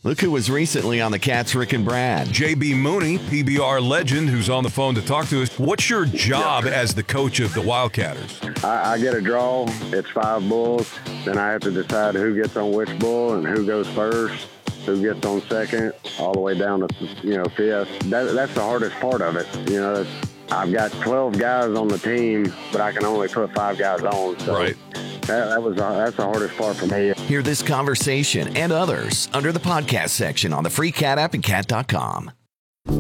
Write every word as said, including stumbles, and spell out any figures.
Look who was recently on the Cats, Rick and Brad. J B Mooney, P B R legend, who's on the phone to talk to us. What's your job as the coach of the Wildcatters? I, I get a draw. It's five bulls. Then I have to decide who gets on which bull and who goes first, who gets on second, all the way down to, you know, fifth. That, that's the hardest part of it. You know, it's, I've got twelve guys on the team, but I can only put five guys on. So right. That, that was uh, that's the hardest part for me. Hear this conversation and others under the podcast section on the free Cat app and cat dot com.